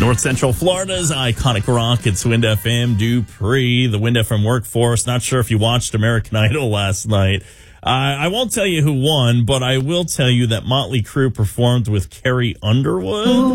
North Central Florida's iconic rock. It's Wind FM Dupree, the Wind FM workforce. Not sure if you watched American Idol last night. I won't tell you who won, but I will tell you that Motley Crue performed with Carrie Underwood.